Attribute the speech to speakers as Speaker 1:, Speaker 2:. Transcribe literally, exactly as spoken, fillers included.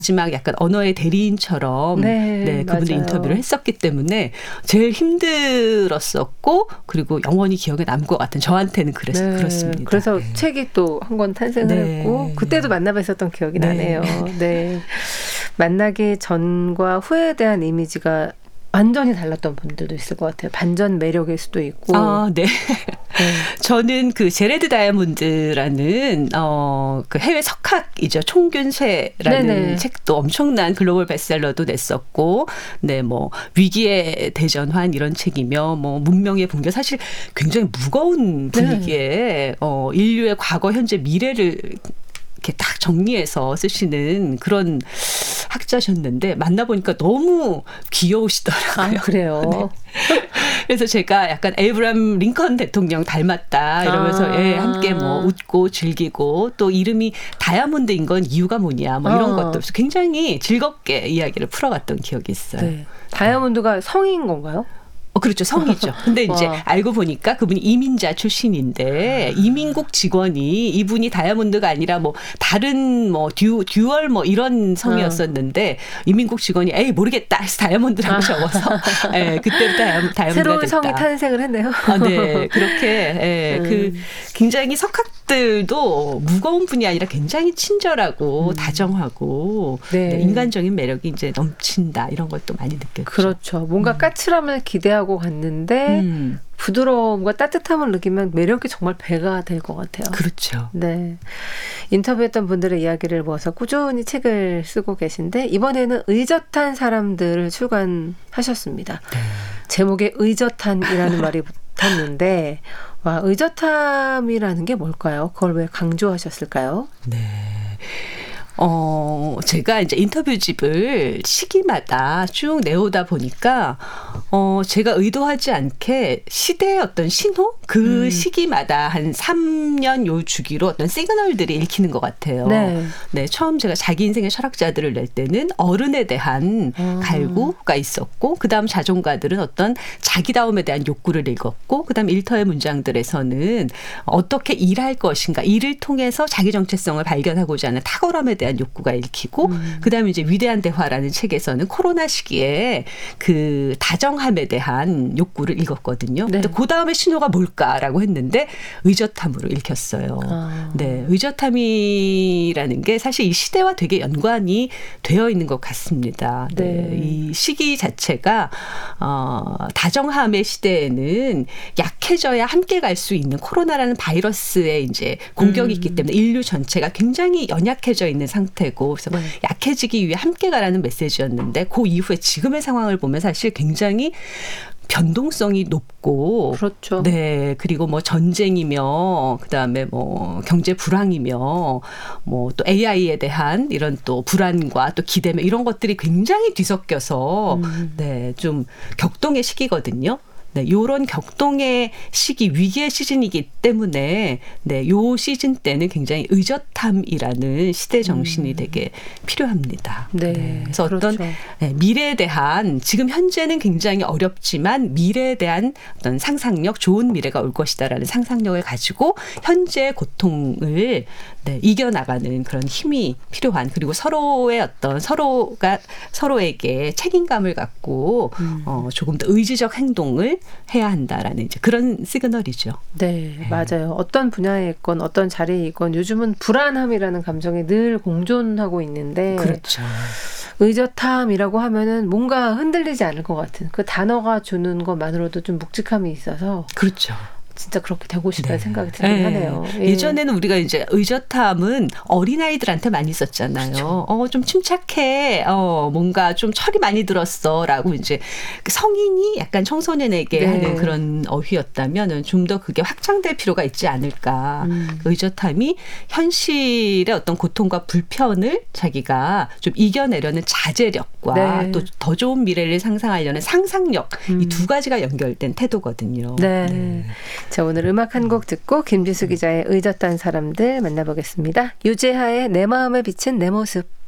Speaker 1: 마지막 약간 언어의 대리인처럼
Speaker 2: 네,
Speaker 1: 네, 그분의
Speaker 2: 맞아요.
Speaker 1: 인터뷰를 했었기 때문에 제일 힘들었었고 그리고 영원히 기억에 남을 것 같은 저한테는 그랬,
Speaker 2: 네,
Speaker 1: 그렇습니다.
Speaker 2: 그래서
Speaker 1: 네.
Speaker 2: 책이 또 한 권 탄생을
Speaker 1: 네.
Speaker 2: 했고 그때도 만나뵀었던 기억이
Speaker 1: 네.
Speaker 2: 나네요. 네. 만나기 전과 후에 대한 이미지가 완전히 달랐던 분들도 있을 것 같아요. 반전 매력일 수도 있고.
Speaker 1: 아, 네.
Speaker 2: 네.
Speaker 1: 저는 그 제레드 다이아몬드라는 어, 그 해외 석학이죠. 총균쇠라는
Speaker 2: 네네.
Speaker 1: 책도 엄청난 글로벌 베스트셀러도 냈었고, 네, 뭐 위기의 대전환 이런 책이며, 뭐 문명의 붕괴 사실 굉장히 무거운 분위기에
Speaker 2: 네.
Speaker 1: 어, 인류의 과거, 현재, 미래를 이렇게 딱 정리해서 쓰시는 그런 학자셨는데 만나보니까 너무 귀여우시더라고요.
Speaker 2: 아, 그래요?
Speaker 1: 네. 그래서 제가 약간 에이브람 링컨 대통령 닮았다 이러면서
Speaker 2: 아.
Speaker 1: 예, 함께 뭐 웃고 즐기고 또 이름이 다이아몬드인 건 이유가 뭐냐 뭐 이런
Speaker 2: 어.
Speaker 1: 것도 없어 굉장히 즐겁게 이야기를 풀어갔던 기억이 있어요.
Speaker 2: 네. 다이아몬드가 성인 건가요?
Speaker 1: 어, 그렇죠. 성이죠. 근데 이제
Speaker 2: 와.
Speaker 1: 알고 보니까 그분이 이민자 출신인데 이민국 직원이 이분이 다이아몬드가 아니라 뭐 다른 뭐 듀, 듀얼 뭐 이런 성이었었는데 이민국 직원이 에이 모르겠다 해서 다이아몬드라고
Speaker 2: 아. 적어서
Speaker 1: 예, 그때부터 다이아몬드, 다이아몬드가
Speaker 2: 새로운
Speaker 1: 됐다.
Speaker 2: 성이 탄생을 했네요.
Speaker 1: 아, 네. 그렇게 예,
Speaker 2: 음.
Speaker 1: 그 굉장히 석학들도 무거운 분이 아니라 굉장히 친절하고
Speaker 2: 음.
Speaker 1: 다정하고
Speaker 2: 네.
Speaker 1: 네, 인간적인 매력이 이제 넘친다 이런 것도 많이 느꼈죠.
Speaker 2: 그렇죠. 뭔가
Speaker 1: 음.
Speaker 2: 까칠함을 기대하고 갔는데
Speaker 1: 음.
Speaker 2: 부드러움과 따뜻함을 느끼면 매력이 정말 배가 될 것 같아요.
Speaker 1: 그렇죠.
Speaker 2: 네. 인터뷰했던 분들의 이야기를 모아서 꾸준히 책을 쓰고 계신데 이번에는 의젓한 사람들을 출간하셨습니다.
Speaker 1: 네.
Speaker 2: 제목에 의젓한이라는 말이 붙었는데 와, 의젓함이라는 게 뭘까요? 그걸 왜 강조하셨을까요?
Speaker 1: 네. 어, 제가 이제 인터뷰집을 시기마다 쭉 내오다 보니까, 어, 제가 의도하지 않게 시대의 어떤 신호? 그
Speaker 2: 음.
Speaker 1: 시기마다 한 삼 년 요 주기로 어떤 시그널들이 읽히는 것 같아요.
Speaker 2: 네.
Speaker 1: 네. 처음 제가 자기 인생의 철학자들을 낼 때는 어른에 대한
Speaker 2: 아.
Speaker 1: 갈구가 있었고, 그 다음 자존가들은 어떤 자기다움에 대한 욕구를 읽었고, 그 다음 일터의 문장들에서는 어떻게 일할 것인가, 일을 통해서 자기 정체성을 발견하고자 하는 탁월함에 대한 욕구가 읽히고
Speaker 2: 음.
Speaker 1: 그다음에 이제 위대한 대화라는 책에서는 코로나 시기에 그 다정함에 대한 욕구를 읽었거든요.
Speaker 2: 네.
Speaker 1: 근데 그 다음에 신호가 뭘까라고 했는데 의젓함으로 읽혔어요.
Speaker 2: 아.
Speaker 1: 네, 의젓함이라는 게 사실 이 시대와 되게 연관이 되어 있는 것 같습니다. 네,
Speaker 2: 네.
Speaker 1: 이 시기 자체가 어, 다정함의 시대에는 약해져야 함께 갈 수 있는 코로나라는 바이러스의 이제 공격이
Speaker 2: 음.
Speaker 1: 있기 때문에 인류 전체가 굉장히 연약해져 있는 상태고 그래서
Speaker 2: 네.
Speaker 1: 약해지기 위해 함께 가라는 메시지였는데 그 이후에 지금의 상황을 보면 사실 굉장히 변동성이 높고
Speaker 2: 그렇죠.
Speaker 1: 네 그리고 뭐 전쟁이며 그다음에 뭐 경제 불황이며 뭐 또 에이아이에 대한 이런 또 불안과 또 기대며 이런 것들이 굉장히 뒤섞여서
Speaker 2: 음.
Speaker 1: 네 좀 격동의 시기거든요. 네, 요런 격동의 시기, 위기의 시즌이기 때문에, 네, 요 시즌 때는 굉장히 의젓함이라는 시대 정신이
Speaker 2: 음.
Speaker 1: 되게 필요합니다.
Speaker 2: 네,
Speaker 1: 네, 그래서
Speaker 2: 그렇죠.
Speaker 1: 어떤 네, 미래에 대한, 지금 현재는 굉장히 어렵지만 미래에 대한 어떤 상상력, 좋은 미래가 올 것이다라는 상상력을 가지고 현재의 고통을 네, 이겨나가는 그런 힘이 필요한, 그리고 서로의 어떤, 서로가 서로에게 책임감을 갖고,
Speaker 2: 음.
Speaker 1: 어, 조금 더 의지적 행동을 해야 한다라는 이제 그런 시그널이죠.
Speaker 2: 네, 맞아요. 어떤 분야에 있건 어떤 자리에 있건 요즘은 불안함이라는 감정이 늘 공존하고 있는데
Speaker 1: 그렇죠.
Speaker 2: 의젓함이라고 하면은 뭔가 흔들리지 않을 것 같은 그 단어가 주는 것만으로도 좀 묵직함이 있어서
Speaker 1: 그렇죠.
Speaker 2: 진짜 그렇게 되고 싶다는
Speaker 1: 네.
Speaker 2: 생각이 들긴
Speaker 1: 네.
Speaker 2: 하네요. 예.
Speaker 1: 예전에는 우리가 이제 의젓함은 어린아이들한테 많이 썼잖아요.
Speaker 2: 그렇죠.
Speaker 1: 어, 좀 침착해. 어, 뭔가 좀 철이 많이 들었어. 라고 이제 성인이 약간 청소년에게
Speaker 2: 네.
Speaker 1: 하는 그런 어휘였다면 좀 더 그게 확장될 필요가 있지 않을까.
Speaker 2: 음.
Speaker 1: 의젓함이 현실의 어떤 고통과 불편을 자기가 좀 이겨내려는 자제력과
Speaker 2: 네.
Speaker 1: 또 더 좋은 미래를 상상하려는 상상력
Speaker 2: 음.
Speaker 1: 이 두 가지가 연결된 태도거든요.
Speaker 2: 네.
Speaker 1: 네.
Speaker 2: 자, 오늘 음악 한 곡 듣고 김지수 기자의 의젓한 사람들 만나보겠습니다. 유재하의 내 마음에 비친 내 모습.